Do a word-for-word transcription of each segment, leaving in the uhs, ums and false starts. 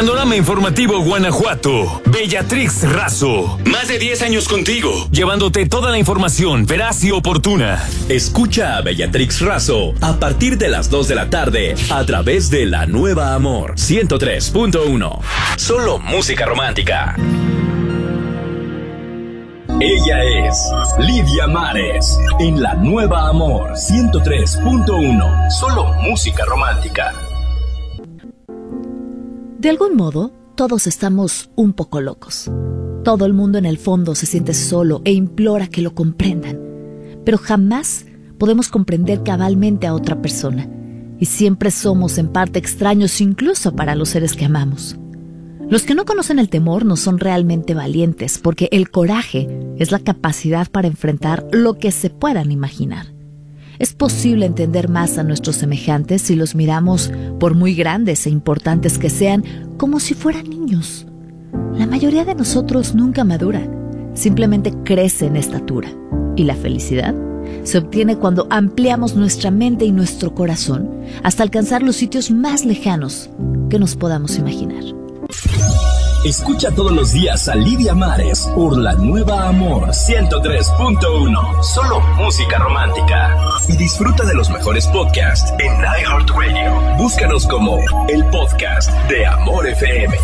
Panorama Informativo Guanajuato. Bellatrix Razo. Más de diez años contigo, llevándote toda la información veraz y oportuna. Escucha a Bellatrix Razo a partir de las dos de la tarde a través de La Nueva Amor ciento tres punto uno. Solo música romántica. Ella es Lidia Mares en La Nueva Amor ciento tres punto uno. Solo música romántica. De algún modo, todos estamos un poco locos. Todo el mundo en el fondo se siente solo e implora que lo comprendan. Pero jamás podemos comprender cabalmente a otra persona. Y siempre somos en parte extraños incluso para los seres que amamos. Los que no conocen el temor no son realmente valientes, porque el coraje es la capacidad para enfrentar lo que se puedan imaginar. Es posible entender más a nuestros semejantes si los miramos, por muy grandes e importantes que sean, como si fueran niños. La mayoría de nosotros nunca madura, simplemente crece en estatura. Y la felicidad se obtiene cuando ampliamos nuestra mente y nuestro corazón hasta alcanzar los sitios más lejanos que nos podamos imaginar. Escucha todos los días a Lidia Mares por La Nueva Amor ciento tres punto uno. Solo música romántica. Y disfruta de los mejores podcasts en iHeartRadio. Búscanos como el podcast de Amor F M.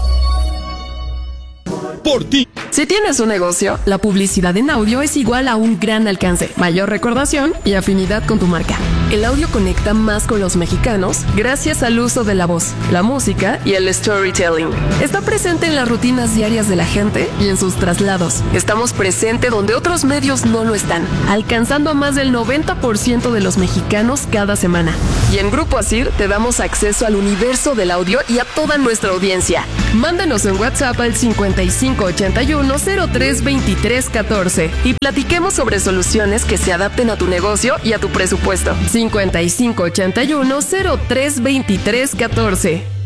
Por ti. Si tienes un negocio, la publicidad en audio es igual a un gran alcance, mayor recordación y afinidad con tu marca. El audio conecta más con los mexicanos gracias al uso de la voz, la música y el storytelling. Está presente en las rutinas diarias de la gente y en sus traslados. Estamos presentes donde otros medios no lo están, alcanzando a más del noventa por ciento de los mexicanos cada semana. Y en Grupo Asir te damos acceso al universo del audio y a toda nuestra audiencia. Mándanos en WhatsApp al cincuenta y cinco ochenta y uno cero tres veintitrés catorce y platiquemos sobre soluciones que se adapten a tu negocio y a tu presupuesto. cincuenta y cinco ochenta y uno cero tres veintitrés catorce.